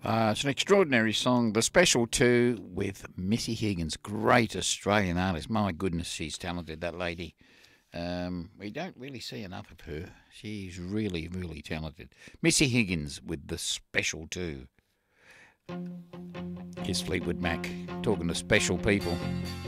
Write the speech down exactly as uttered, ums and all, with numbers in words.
Uh, it's an extraordinary song. The Special Two with Missy Higgins, great Australian artist. My goodness, she's talented, that lady. Um, we don't really see enough of her. She's really, really talented. Missy Higgins with The Special Two. Here's Fleetwood Mac talking to special people.